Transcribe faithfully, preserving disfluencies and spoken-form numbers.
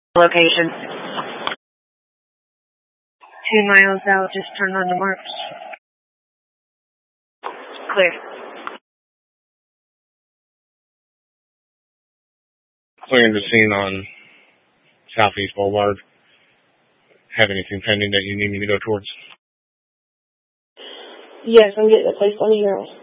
Location. Two miles out, just turn on the marks. Clear. Clearing the scene on Southeast Boulevard. Have anything pending that you need me to go towards? Yes, I'm getting it placed on the journal.